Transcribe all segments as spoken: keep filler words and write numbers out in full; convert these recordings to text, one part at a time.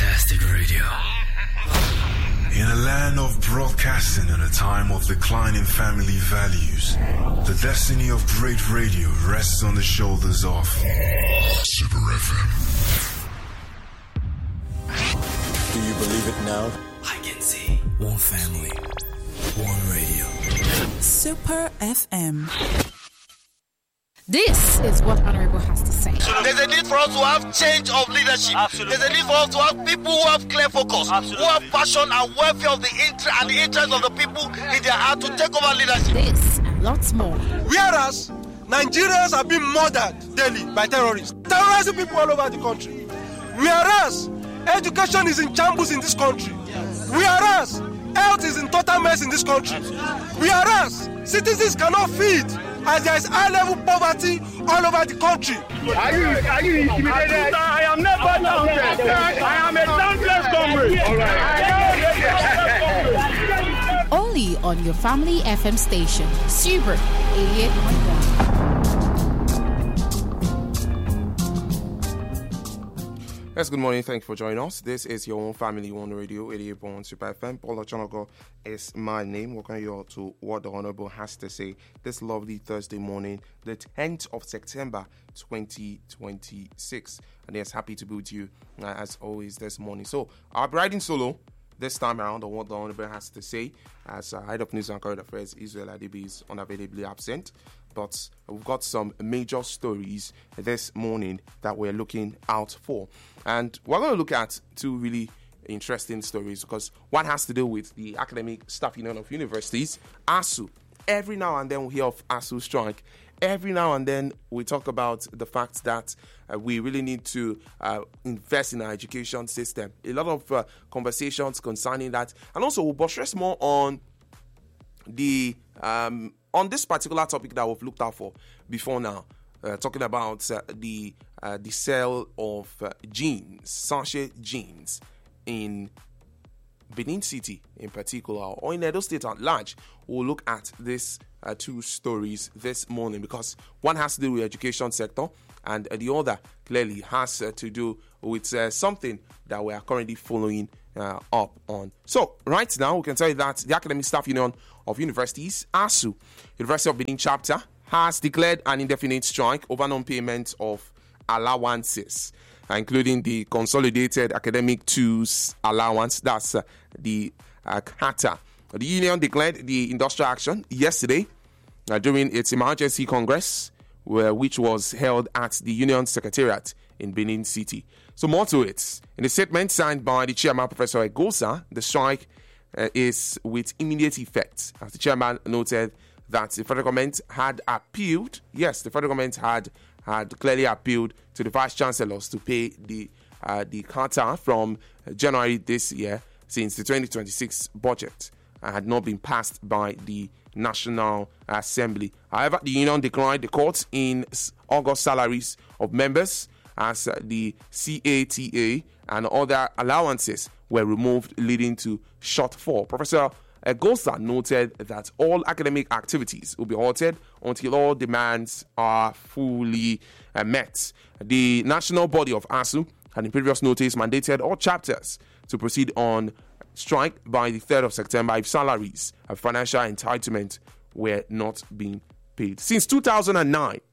Fantastic Radio. In a land of broadcasting in a time of declining family values, the destiny of great radio rests on the shoulders of Super F M. Do you believe it now? I can see. One family, one radio. Super F M. This is what Honorable has to say. There's a need for us to have change of leadership. Absolutely. There's a need for us to have people who have clear focus, Absolutely. who have passion and welfare of the interest and the interest of the people in their heart to take over leadership. This and lots more. Whereas Nigerians have been murdered daily by terrorists, terrorizing people all over the country. Whereas education is in shambles in this country. Whereas health is in total mess in this country. Whereas citizens cannot feed, as there is high-level poverty all over the country. Are you, are you intimidated? I am never downstairs. I am a downstairs comrade. All right. Only on your family F M station, Super eighty-eight point one. Yes, good morning. Thank you for joining us. This is your own family, One Radio, eighty-eight point one Super F M. Paul Ochonogo is my name. Welcome you all to what the Honorable has to say this lovely Thursday morning, the tenth of September, twenty twenty-six. And yes, happy to be with you uh, as always this morning. So, I'll be riding solo this time around on what the Honorable has to say. As uh, Head of News and Current Affairs, Israel Adibi is unavailably absent. But we've got some major stories this morning that we're looking out for. And we're going to look at two really interesting stories because one has to do with the Academic Staff Union of Universities, ASUU. Every now and then we hear of ASUU strike. Every now and then we talk about the fact that uh, we really need to uh, invest in our education system. A lot of uh, conversations concerning that. And also we'll buttress more on the... Um, on this particular topic that we've looked out for before now, uh, talking about uh, the uh, the sale of uh, jeans, sachet jeans in Benin City in particular, or in Edo State at large. We'll look at these uh, two stories this morning because one has to do with the education sector and uh, the other clearly has uh, to do with uh, something that we are currently following uh, up on. So right now we can tell you that the Academic Staff Union of Universities, ASUU, University of Benin chapter, has declared an indefinite strike over non-payment of allowances, uh, including the Consolidated Academic Tools Allowance, that's uh, the uh, C A T A. The union declared the industrial action yesterday uh, during its emergency congress, where, which was held at the Union Secretariat in Benin City. So more to it. In a statement signed by the chairman, Professor Egosa, the strike uh, is with immediate effect. As the chairman noted that the federal government had appealed, yes, the federal government had had clearly appealed to the vice chancellors to pay the uh, the C A T A from January this year, since the twenty twenty-six budget uh, had not been passed by the National Assembly. However, the union declined the court in August salaries of members as uh, the C A T A and other allowances were removed, leading to shortfall. Professor Egosa noted that all academic activities will be halted until all demands are fully uh, met. The national body of ASUU had in previous notice mandated all chapters to proceed on strike by the third of September if salaries and financial entitlement were not being paid. Since two thousand nine,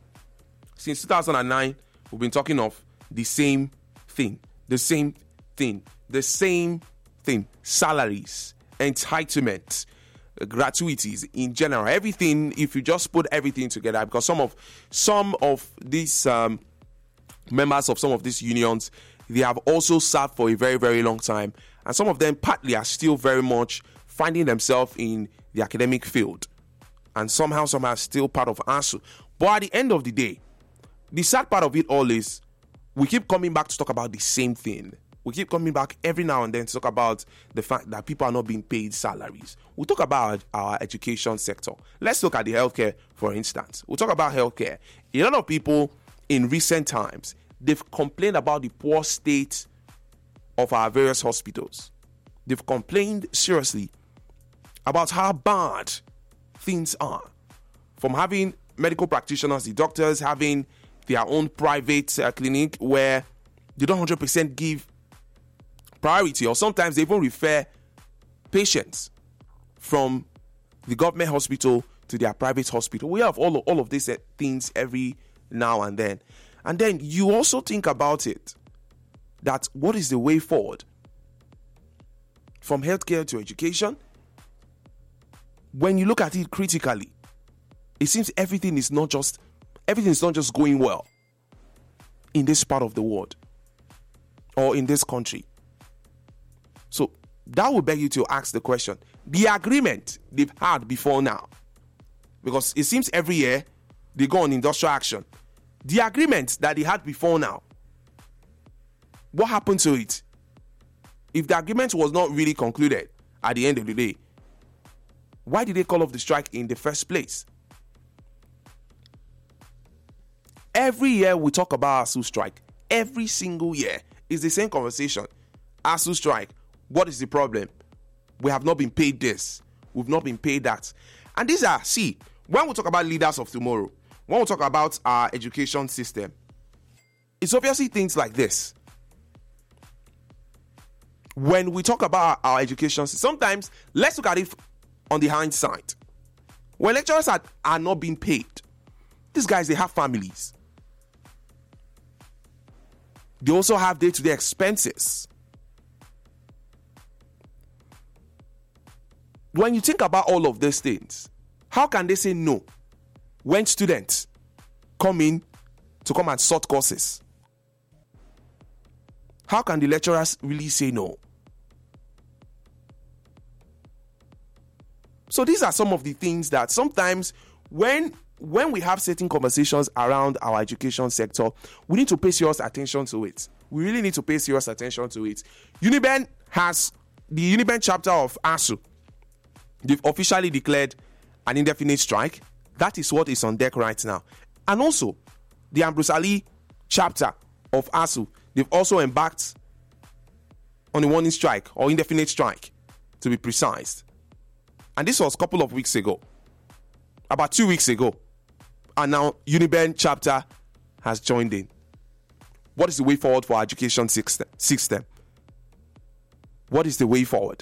since two thousand nine, we've been talking of the same thing, the same thing, the same thing, salaries, entitlement, uh, gratuities in general, everything. If you just put everything together, because some of some of these um, members of some of these unions, they have also served for a very, very long time, and some of them partly are still very much finding themselves in the academic field, and somehow, somehow still part of ASUU. But at the end of the day, the sad part of it all is we keep coming back to talk about the same thing. We keep coming back every now and then to talk about the fact that people are not being paid salaries. We'll talk about our education sector. Let's look at the healthcare, for instance. We'll talk about healthcare. A lot of people in recent times, they've complained about the poor state of our various hospitals. They've complained seriously about how bad things are. From having medical practitioners, the doctors having their own private uh, clinic where they don't one hundred percent give priority, or sometimes they even refer patients from the government hospital to their private hospital. We have all of, all of these things every now and then. And then you also think about it, that what is the way forward? From healthcare to education, when you look at it critically, it seems everything is not just everything is not just going well in this part of the world or in this country. So that will beg you to ask the question, the agreement they've had before now, because it seems every year they go on industrial action. The agreement that they had before now, what happened to it? If the agreement was not really concluded at the end of the day, why did they call off the strike in the first place? Every year we talk about ASUU strike. Every single year is the same conversation. ASUU strike. What is the problem? We have not been paid this. We've not been paid that. And these are, see, when we talk about leaders of tomorrow, when we talk about our education system, it's obviously things like this. When we talk about our education system, sometimes let's look at it on the hindsight. When lecturers are, are not being paid, these guys, they have families. They also have day-to-day expenses. When you think about all of these things, how can they say no when students come in to come and sort courses? How can the lecturers really say no? So these are some of the things that sometimes when when we have certain conversations around our education sector, we need to pay serious attention to it. We really need to pay serious attention to it. Uniben has, the Uniben chapter of ASUU, they've officially declared an indefinite strike. That is what is on deck right now. And also, the Ambrose Ali chapter of ASUU, they've also embarked on a warning strike, or indefinite strike, to be precise. And this was a couple of weeks ago, about two weeks ago. And now Uniben chapter has joined in. What is the way forward for our education system? What is the way forward?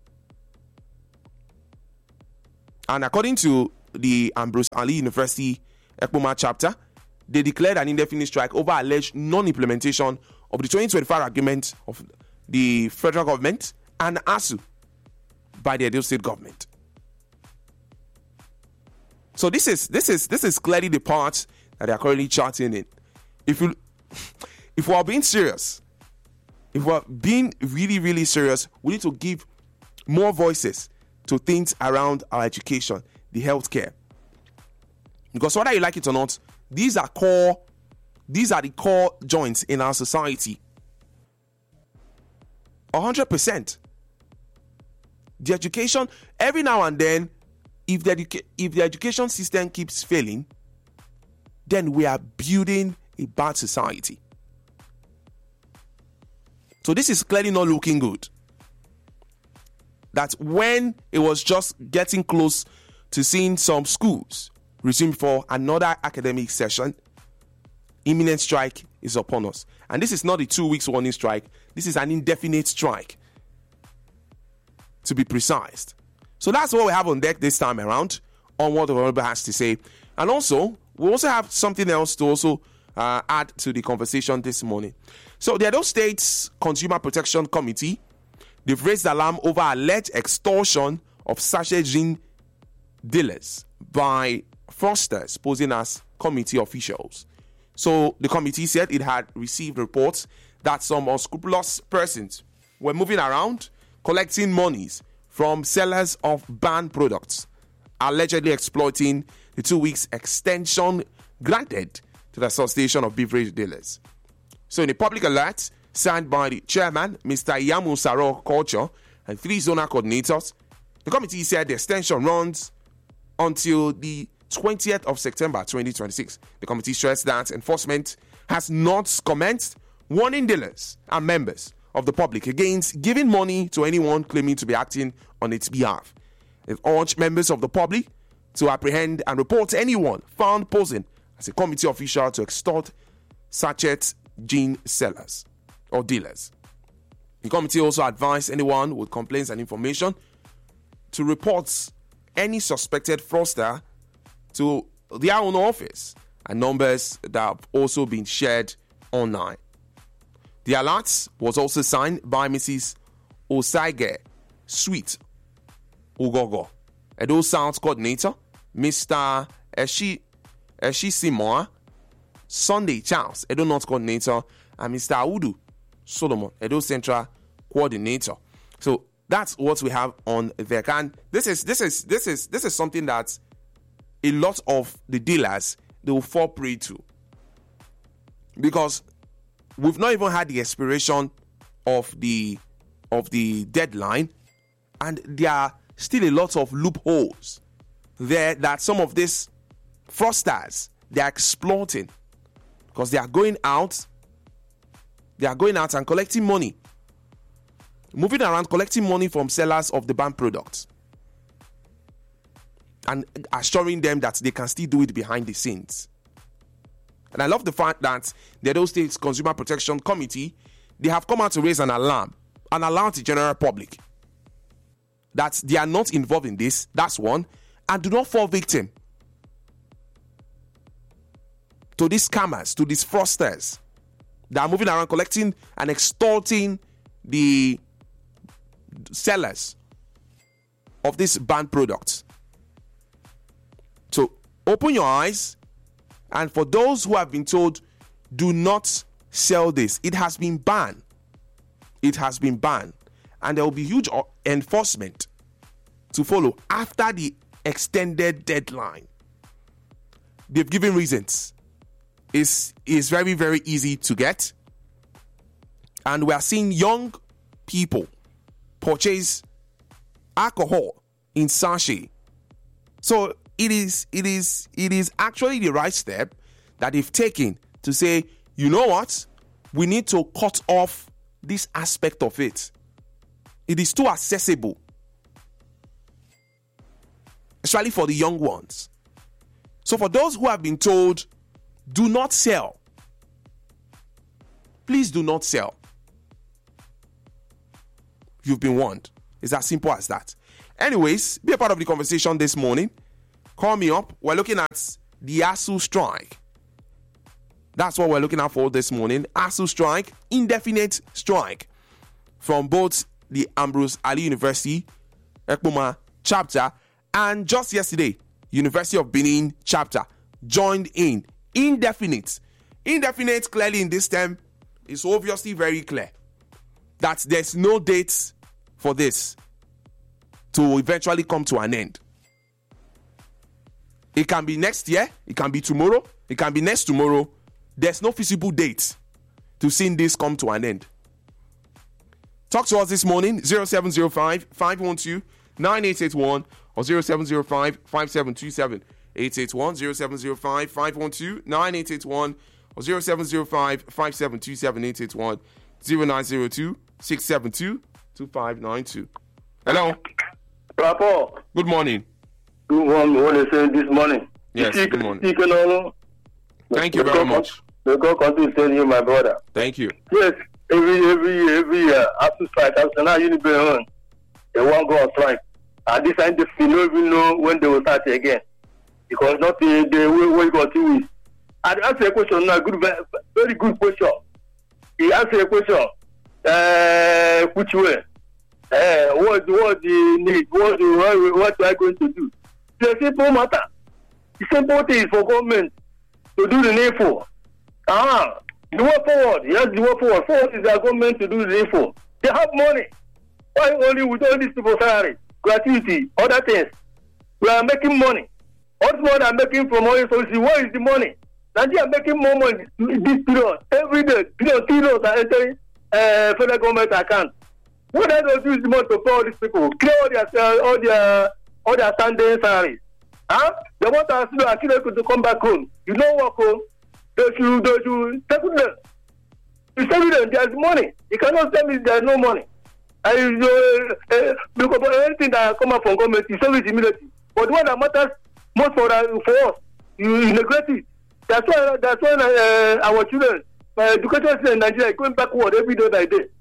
And according to the Ambrose Ali University Ekpoma chapter, they declared an indefinite strike over alleged non-implementation of the twenty twenty-five agreement of the federal government and ASUU by the Edo State government. So this is this is this is clearly the part that they are currently charting in. If you if we are being serious, if we are being really really serious, we need to give more voices to things around our education, the healthcare. Because whether you like it or not, these are core, these are the core joints in our society. A hundred percent. The education, every now and then, if the educa- if the education system keeps failing, then we are building a bad society. So this is clearly not looking good. That when it was just getting close to seeing some schools resume for another academic session, imminent strike is upon us. And this is not a two weeks warning strike. This is an indefinite strike, to be precise. So that's what we have on deck this time around on what the Honorable has to say. And also, we also have something else to also uh, add to the conversation this morning. So the Edo State's Consumer Protection Committee, they've raised alarm over alleged extortion of sachet gin dealers by fraudsters posing as committee officials. So the committee said it had received reports that some unscrupulous persons were moving around collecting monies from sellers of banned products, allegedly exploiting the two weeks extension granted to the Association of Beverage Dealers. So in a public alert signed by the chairman, Mister Yamu Saro Culture, and three zonal coordinators, the committee said the extension runs until the twentieth of September twenty twenty-six. The committee stressed that enforcement has not commenced, warning dealers and members of the public against giving money to anyone claiming to be acting on its behalf. It urged members of the public to apprehend and report anyone found posing as a committee official to extort sachet gin sellers or dealers. The committee also advised anyone with complaints and information to report any suspected fraudster to their own office, and numbers that have also been shared online. The alert was also signed by Missus Osaige Sweet Ugogo, Edo South Coordinator, Mister Eshi Eshi Simoa, Sunday Charles, Edo North Coordinator, and Mister Audu Solomon, Edo Central Coordinator. So that's what we have on there. And this is this is this is this is something that a lot of the dealers, they will fall prey to, because we've not even had the expiration of the of the deadline, and there are still a lot of loopholes there that some of these fraudsters, they are exploiting, because they are going out they are going out and collecting money, moving around collecting money from sellers of the banned products, and assuring them that they can still do it behind the scenes. And I love the fact that the Edo State Consumer Protection Committee, they have come out to raise an alarm and alert the general public that they are not involved in this. That's one. And do not fall victim to these scammers, to these fraudsters that are moving around collecting and extorting the sellers of these banned products. So open your eyes, and for those who have been told, do not sell this, it has been banned. It has been banned. And there will be huge enforcement to follow after the extended deadline. They've given reasons. It's, it's very, very easy to get. And we are seeing young people purchase alcohol in sachet. So it is, it is, it is actually the right step that they've taken to say, you know what? We need to cut off this aspect of it. It is too accessible, especially for the young ones. So for those who have been told, do not sell, please do not sell. You've been warned. It's as simple as that. Anyways, be a part of the conversation this morning. Call me up. We're looking at the ASUU strike. That's what we're looking at for this morning. ASUU strike, indefinite strike, from both the Ambrose Ali University, Ekpoma chapter, and just yesterday, University of Benin chapter joined in. Indefinite. Indefinite, clearly in this term, is obviously very clear that there's no date for this to eventually come to an end. It can be next year, it can be tomorrow, it can be next tomorrow. There's no feasible date to seeing this come to an end. Talk to us this morning, zero seven zero five, five one two, nine eight eight one or zero seven zero five, five seven two seven, eight eight one, zero seven zero five, five one two, nine eight eight one or zero seven zero five, five seven two seven, eight eight one, zero nine zero two, six seven two, two five nine two. Hello. Rapport. Good morning. Good morning. What is it this morning? Yes, good morning. Morning. Thank you very much. The God continue to tell you, my brother. Thank you. Yes, every every year, every year, after strike, after now, you need to be on. They won't go on strike. And this time, they don't even know when they will start again. Because not the, the way we got to it. I asked a question now, good, very good question. He asked a question, uh, which way? Uh, what, what do you need? What, do, what, what are I going to do? It's a simple matter. The simple thing is for government to do the needful. Ah, the way forward. Yes, the way forward. Forward is their government to do the needful. They have money. Why only with all these people salary, gratuity, other things? We are making money. What more are making from oil sources? Where is the money? Now they are making more money this period. Every day, billion, billions are entering uh, federal government account. What are they use the money to pay all these people? Clear all their uh, all their all their standing salaries. Huh? They want us to come back home. You know what home? They should, they should settle them. You settle them, there's money. You cannot tell me there's no money. And uh, uh, because anything that come up from government, you sell it immediately. But the one that matters most for, uh, for us, you, you neglect it. That's why, that's why uh, our children, uh, education in Nigeria is going backward every day by day.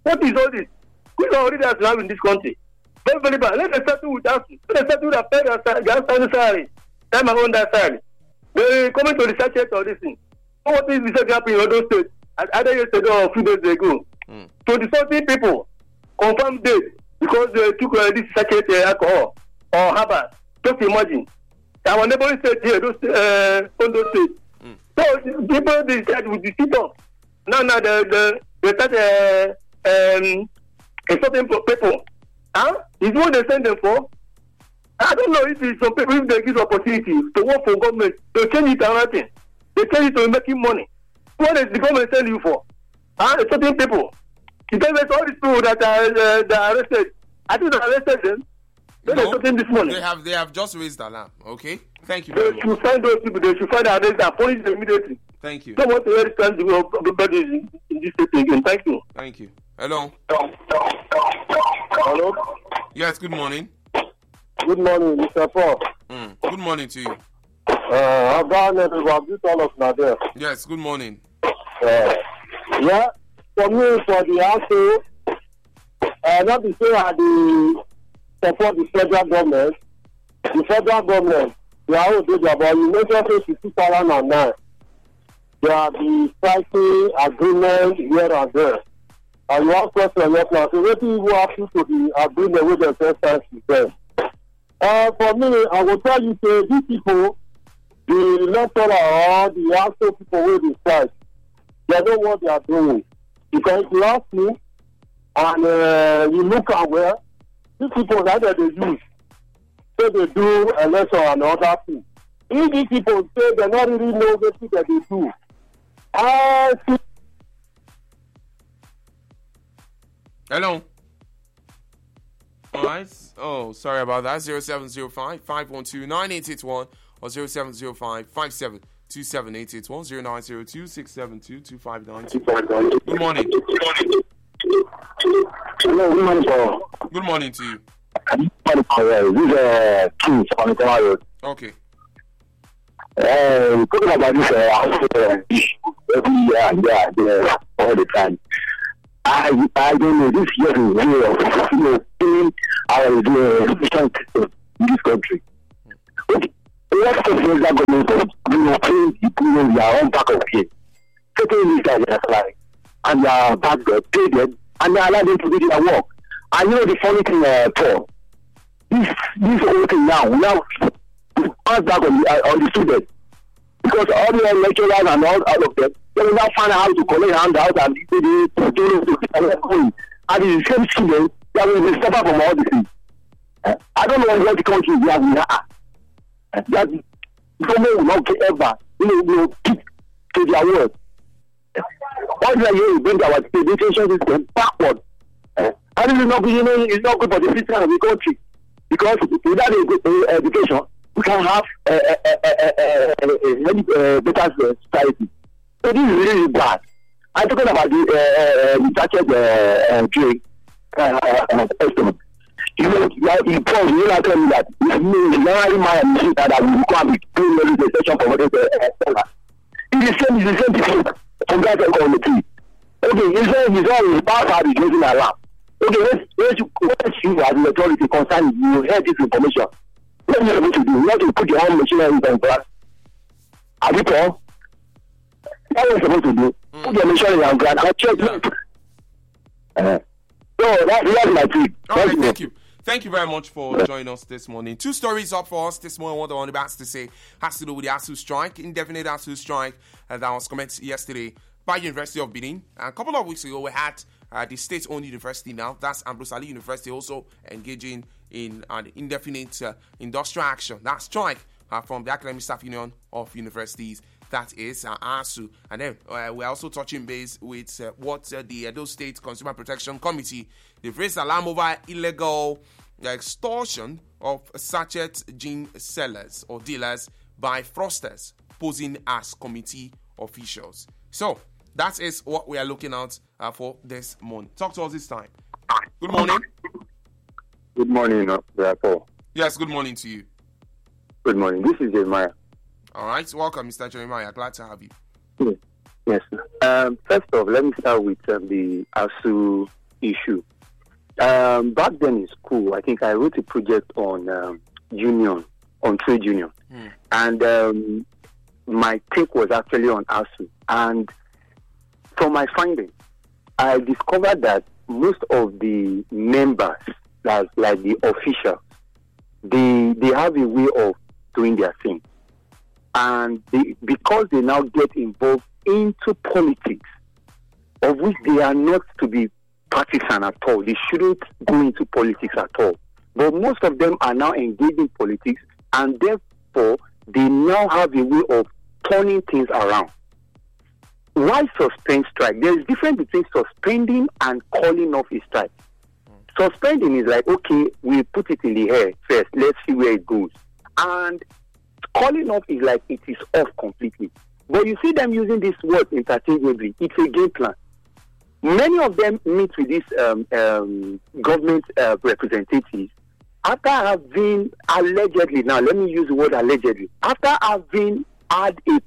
What is all this? Who is already that now in this country? Very, very bad. Let them settle with us. Let them settle with their parents, their salary. Time my own that salary. They coming to research it or this thing. What is research happening in other states? Either yesterday or a few days ago. Mm. twenty-something people confirmed dead because they took uh, this research uh, alcohol or herbal. Just imagine. Our neighboring state here, those uh, Ondo State. Mm. So people they start with the symptoms. Now, now the the they start uh, um, insulting people. Huh? Is what they send them for? I don't know if it's some people if they give opportunity to work for government, they change it around thing. They change it to making money. What is the government send you for? Huh? Insulting people. You tell me all these people that are uh, that are arrested. I think they arrested them. Then no, they're talking this morning. They have they have just raised the alarm. Okay, thank you very they much. should find those people. They should find the arrest and punish them immediately. Thank you. Don't want to hear this kind of everybody in this state again. Thank you. Thank you. Hello. Hello. Yes. Good morning. Good morning, Mister Paul. Mm. Good morning to you. Uh, I've done it. I've just all of Nadia. Yes. Good morning. Uh, yeah. For me, for the answer, uh, not to say I the support the federal government. The federal government, they are all good about you. Mentioned in two thousand nine. There are the pricing agreement here and there. And you have question right now. So what do you have to the agreement with the first time to them? Uh, for me, I will tell you, say, these people, the electoral or the actual people with the strike, they know what they are doing. Because if you ask me, and uh, you look at where, these people that they use, say they do election and other things. If these people say they not really know the thing that they do, I see. Hello. All right. Oh, sorry about that. zero seven zero five, five one two, nine eight eight one or zero seven zero five, five seven two seven eight eight one, zero nine zero two, six seven two, two five nine two. Good morning. Hello, good morning, sir. Good morning to you. Good morning, sir. This is uh, King on the corner. Okay. Uh, talking about this, uh, every year, yeah, yeah, all the time. I I don't know, this year is way of, you know, paying our education system in this country. Okay. What of the federal government, you know, paying people in their own back of game. Taking these guys are like, and they are back there, pay them, and they allow them to do their work. And you know the funny thing, uh, Paul, this, this whole thing now, now, pass back on the, uh, on the students. Because all the lecturers and all, all of them, they will now find out how to collect handouts and do the students. And the same students that will be suffer from all these things. Uh, I don't know what the country is we are. Uh, that government will not ever, you know, will keep to their word. Uh, all they are here is bring our education system backward. Uh, and it is not good, you know, it's not good for the system of the country. Because without a good uh, education, we can have a, a, a, a, a, a, a better society. So this is really bad. I'm talking about the uh, uh, the uh, uh, drink uh, uh, estimate. You know, like in Paul, you know, tell me that it's not my machine that I will come with doing the session for the seller. It's the same, it's the same thing from that community. Okay, you say it's all about how it's using alarm. Okay, let's let's let's you as the authority concerned, you hear this information. What are you able to do? Not to put your own machinery in class. Are you Paul? What are you supposed to do? Mm. Put your machinery on ground and check it. Uh, so that's, that's my tweet. All right, thank you. Thank you very much for joining us this morning. Two stories up for us this morning. What I want about to say has to do with the ASUU strike, indefinite ASUU strike uh, that was commenced yesterday by University of Benin. And a couple of weeks ago, we had uh, the state-owned university now, that's Ambrose Ali University, also engaging in an indefinite uh, industrial action. That strike uh, from the Academic Staff Union of Universities, that is uh, ASUU. And then uh, we're also touching base with uh, what uh, the Edo State Consumer Protection Committee, they've raised alarm over illegal uh, extortion of sachet gin sellers or dealers by fraudsters posing as committee officials. So that is what we are looking at uh, for this morning. Talk to us this time. Good morning. Good morning, uh, Paul. Yes, good morning to you. Good morning. This is Jeremiah. All right, welcome, Mister Jeremiah. Glad to have you. Yes. yes. Um, first off, let me start with um, the ASUU issue. Um, back then in school, I think I wrote a project on um, union, on trade union. Mm. And um, my take was actually on A S U. And from my findings, I discovered that most of the members, like, like the officials, they they have a way of doing their thing. And they, because they now get involved into politics, of which they are not to be partisan at all. They shouldn't go into politics at all. But most of them are now engaged in politics, and therefore they now have a way of turning things around. Why suspend strike? There is a difference between suspending and calling off a strike. Mm. Suspending is like, okay, we put it in the air first, let's see where it goes. And calling off is like it is off completely. But you see them using this word interchangeably. It's a game plan. Many of them meet with these um, um, government uh, representatives after having allegedly, now let me use the word allegedly, after having had a